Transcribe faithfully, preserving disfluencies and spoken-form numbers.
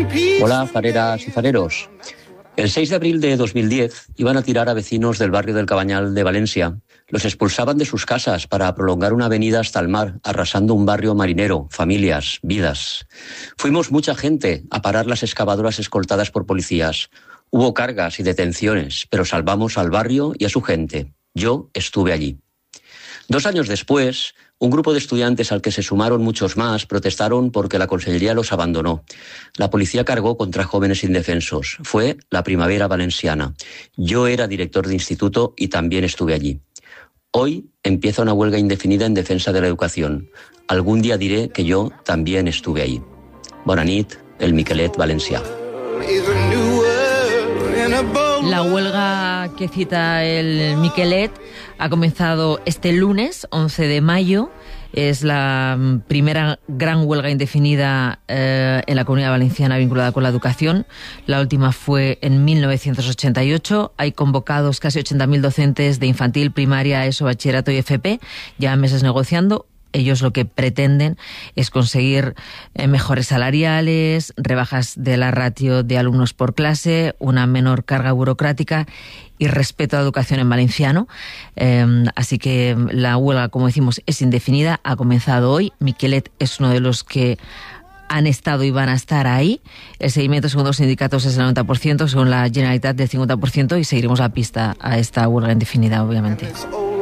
Hola, fareras y fareros. El seis de abril de dos mil diez iban a tirar a vecinos del barrio del Cabanyal de Valencia. Los expulsaban de sus casas para prolongar una avenida hasta el mar, arrasando un barrio marinero, familias, vidas. Fuimos mucha gente a parar las excavadoras escoltadas por policías. Hubo cargas y detenciones, pero salvamos al barrio y a su gente. Yo estuve allí. Dos años después, un grupo de estudiantes al que se sumaron muchos más protestaron porque la consellería los abandonó. La policía cargó contra jóvenes indefensos. Fue la primavera valenciana. Yo era director de instituto y también estuve allí. Hoy empieza una huelga indefinida en defensa de la educación. Algún día diré que yo también estuve ahí. Bona nit, el Miquelet valencià. La huelga que cita el Miquelet ha comenzado este lunes, once de mayo. Es la primera gran huelga indefinida eh, en la Comunidad Valenciana vinculada con la educación. La última fue en mil novecientos ochenta y ocho. Hay convocados casi ochenta mil docentes de infantil, primaria, ESO, bachillerato y F P, ya meses negociando. Ellos lo que pretenden es conseguir eh, mejores salariales, rebajas de la ratio de alumnos por clase, una menor carga burocrática y respeto a la educación en valenciano. Eh, así que la huelga, como decimos, es indefinida, ha comenzado hoy. Miquelet es uno de los que han estado y van a estar ahí. El seguimiento, según los sindicatos, es el noventa por ciento, según la Generalitat del cincuenta por ciento, y seguiremos la pista a esta huelga indefinida, obviamente.